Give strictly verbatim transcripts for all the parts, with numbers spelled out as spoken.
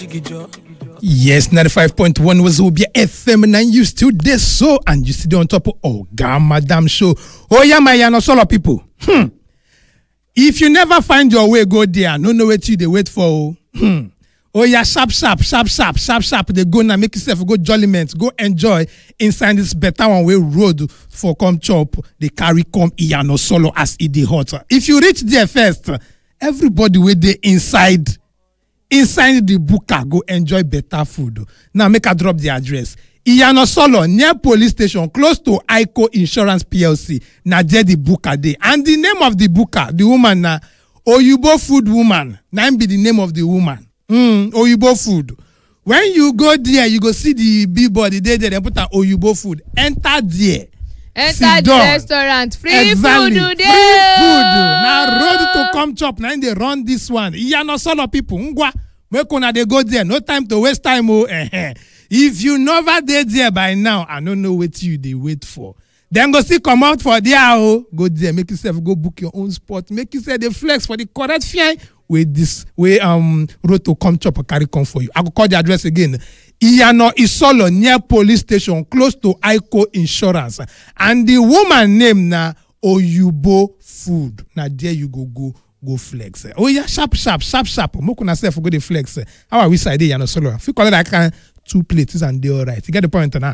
Yes, ninety-five point one was Obia F M, and you still there so, and you still on top of oh, God, Madam Show. Oh, yeah, my Yano Solo people. Hmm. If you never find your way, go there. No, no, wait till they wait for. Hmm. Oh, yeah, sharp, sharp, sharp, sharp, sharp, sharp. They go now, make yourself go jolliment, go enjoy inside this better one way road for come chop. They carry come Yano Solo as it the hot. If you reach there first, everybody will there inside. Inside the buka, go enjoy better food. Now make a drop the address. Iyano Solo, near police station, close to Aiko Insurance P L C. Na there the buka day. And the name of the buka, the woman na Oyubo Food Woman. Na be the name of the woman. Mm, Oyubo Food. When you go there, you go see the billboard. They there, they put an Oyubo Food. Enter there. Enter the restaurant. Free exactly. food today. Free food. Now road to come chop. Now they run this one. Iyano Solo people. Ngwa. Make una they go there. No time to waste time. Oh, eh, if you never did there by now, I don't know what you they wait for. Then go see come out for there. Oh, go there. Make yourself go book your own spot. Make yourself the flex for the correct fee. With this way, um, road to come chop or carry come for you. I will call the address again. Iyano Isolo near police station, close to Aiko Insurance, and the woman name na Oyubo Food. Now there you go, go, go flex. Oh yeah, sharp, sharp, sharp, sharp. Mokuna self go the flex. How are we side Iyano Solo? If you call it, I can two plates and they all right. You get the point now.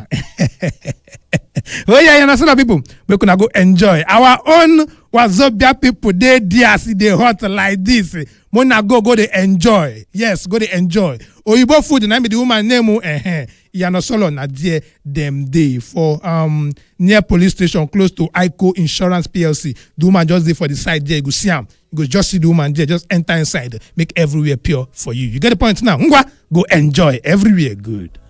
Oh yeah, Iyano Solo people, we gonna go enjoy our own Wazobia people. They there see they hot like this. Mona go go they enjoy. Yes, go they enjoy. Oyibo Food and I be the woman name eh Iyano Solo na there them day for um near police station close to Aiko Insurance P L C. The woman just there for the side there. You go see him. You go just see the woman there. Just enter inside. Make everywhere pure for you. You get the point now. Ngwa, go enjoy everywhere good.